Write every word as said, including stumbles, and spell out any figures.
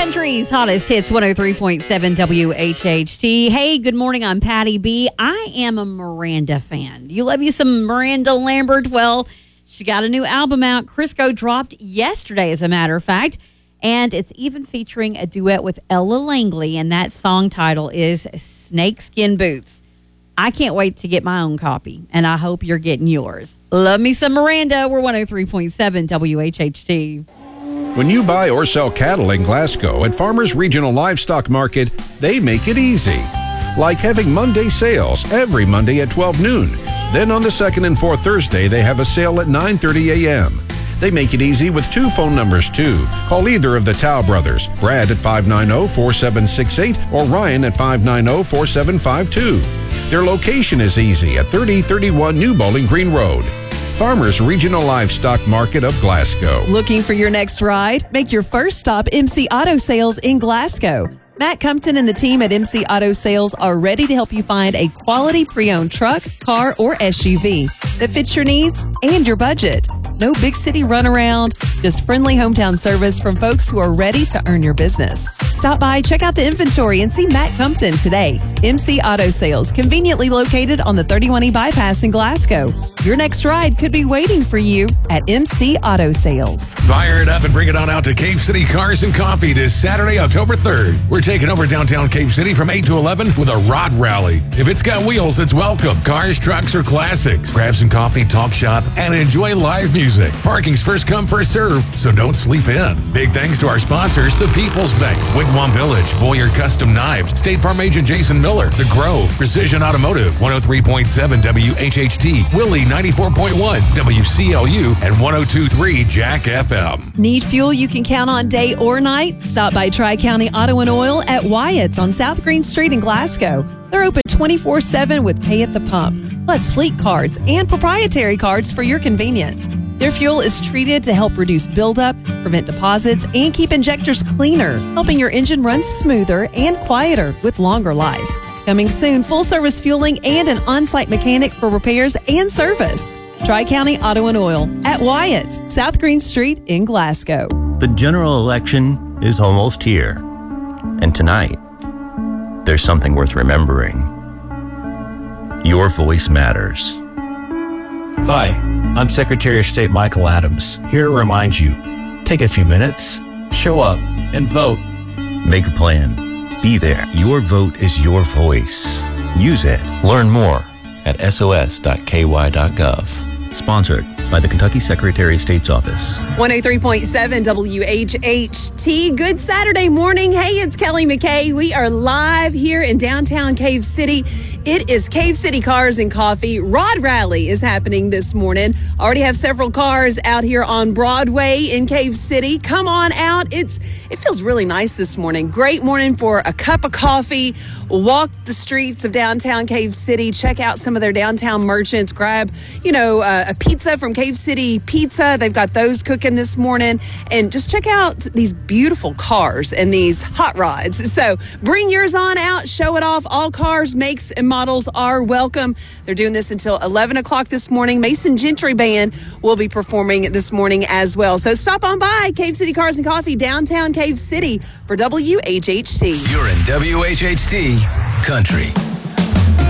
Country's hottest hits, one oh three point seven W H H T. Hey, good morning. I'm Patty B. I am a Miranda fan. You love you some Miranda Lambert? Well, she got a new album out. Crisco dropped yesterday, as a matter of fact. And it's even featuring a duet with Ella Langley. And that song title is Snakeskin Boots. I can't wait to get my own copy. And I hope you're getting yours. Love me some Miranda. We're one oh three point seven W H H T. When you buy or sell cattle in Glasgow at Farmers Regional Livestock Market, they make it easy. Like having Monday sales every Monday at twelve noon. Then on the second and fourth Thursday, they have a sale at nine thirty a.m. They make it easy with two phone numbers, too. Call either of the Tao brothers, Brad at five nine zero, four seven six eight or Ryan at five nine zero, four seven five two. Their location is easy at thirty thirty-one New Bowling Green Road. Farmers Regional Livestock Market of Glasgow. Looking for your next ride? Make your first stop M C Auto Sales in Glasgow. Matt Compton and the team at M C Auto Sales are ready to help you find a quality pre-owned truck, car, or S U V that fits your needs and your budget. No big city runaround, just friendly hometown service from folks who are ready to earn your business. Stop by, check out the inventory, and see Matt Compton today. M C Auto Sales, conveniently located on the thirty-one E bypass in Glasgow. Your next ride could be waiting for you at M C Auto Sales. Fire it up and bring it on out to Cave City Cars and Coffee this Saturday, October third. We're taking over downtown Cave City from eight to eleven with a rod rally. If it's got wheels, it's welcome. Cars, trucks, or classics. Grab some coffee, talk shop, and enjoy live music. Parking's first come, first serve, so don't sleep in. Big thanks to our sponsors, the People's Bank, Wigwam Village, Boyer Custom Knives, State Farm Agent Jason Miller, The Grove, Precision Automotive, one oh three point seven W H H T, Willie ninety-four point one, W C L U, and one oh two point three Jack F M. Need fuel you can count on day or night? Stop by Tri-County Auto and Oil at Wyatt's on South Green Street in Glasgow. They're open twenty-four seven with pay at the pump, plus fleet cards and proprietary cards for your convenience. Their fuel is treated to help reduce buildup, prevent deposits, and keep injectors cleaner, helping your engine run smoother and quieter with longer life. Coming soon, full-service fueling and an on-site mechanic for repairs and service. Tri-County Auto and Oil at Wyatt's, South Green Street in Glasgow. The general election is almost here. And tonight, there's something worth remembering. Your voice matters. Hi, I'm Secretary of State Michael Adams, here to remind you, take a few minutes, show up, and vote. Make a plan. Be there. Your vote is your voice. Use it. Learn more at S O S dot K Y dot gov. Sponsored by the Kentucky Secretary of State's Office. one oh three point seven W H H T. Good Saturday morning. Hey, it's Kelly McKay. We are live here in downtown Cave City. It is Cave City Cars and Coffee. Rod Rally is happening this morning. Already have several cars out here on Broadway in Cave City. Come on out. It's It feels really nice this morning. Great morning for a cup of coffee. Walk the streets of downtown Cave City. Check out some of their downtown merchants. Grab, you know, uh, a pizza from Cave City Pizza. They've got those cooking this morning. And just check out these beautiful cars and these hot rods. So bring yours on out. Show it off. All cars, makes, and models are welcome. They're doing this until eleven o'clock this morning. Mason Gentry Band will be performing this morning as well. So stop on by Cave City Cars and Coffee, downtown Cave City for W H H T. You're in W H H T Country.